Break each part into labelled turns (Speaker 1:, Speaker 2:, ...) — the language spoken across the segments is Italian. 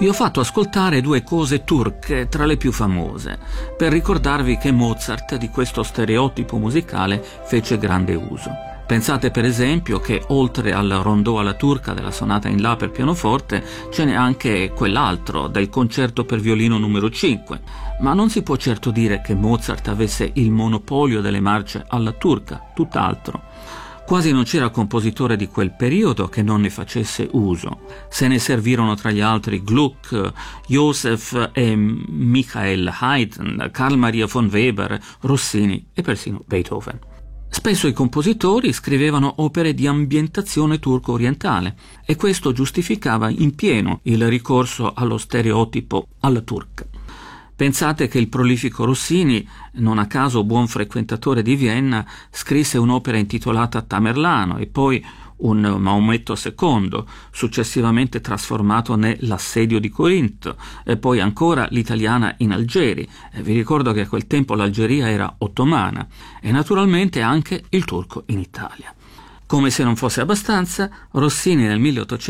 Speaker 1: Vi ho fatto ascoltare due cose turche tra le più famose, per ricordarvi che Mozart di questo stereotipo musicale fece grande uso. Pensate per esempio che oltre al rondò alla turca della sonata in La per pianoforte ce n'è anche quell'altro del concerto per violino numero 5, ma non si può certo dire che Mozart avesse il monopolio delle marce alla turca, tutt'altro. Quasi non c'era compositore di quel periodo che non ne facesse uso. Se ne servirono tra gli altri Gluck, Joseph e Michael Haydn, Carl Maria von Weber, Rossini e persino Beethoven. Spesso i compositori scrivevano opere di ambientazione turco-orientale e questo giustificava in pieno il ricorso allo stereotipo alla turca. Pensate che il prolifico Rossini, non a caso buon frequentatore di Vienna, scrisse un'opera intitolata Tamerlano e poi un Maometto II, successivamente trasformato nell'Assedio di Corinto, e poi ancora l'Italiana in Algeri. Vi ricordo che a quel tempo l'Algeria era ottomana, e naturalmente anche il turco in Italia. Come se non fosse abbastanza, Rossini nel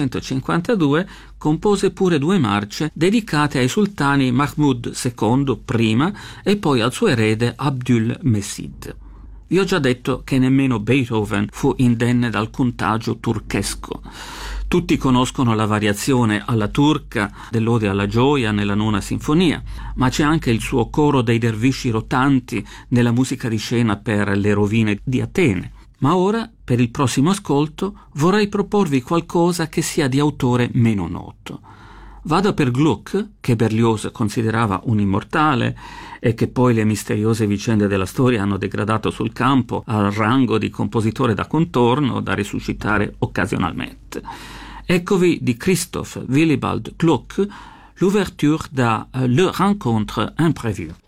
Speaker 1: 1852 compose pure due marce dedicate ai sultani Mahmud II prima e poi al suo erede Abdul Messid. Vi ho già detto che nemmeno Beethoven fu indenne dal contagio turchesco. Tutti conoscono la variazione alla turca dell'Ode alla gioia nella Nona Sinfonia, ma c'è anche il suo coro dei dervisci rotanti nella musica di scena per Le rovine di Atene. Ma ora, per il prossimo ascolto, vorrei proporvi qualcosa che sia di autore meno noto. Vada per Gluck, che Berlioz considerava un immortale e che poi le misteriose vicende della storia hanno degradato sul campo al rango di compositore da contorno da risuscitare occasionalmente. Eccovi di Christoph Willibald Gluck l'ouverture da Le Rencontre Imprévue.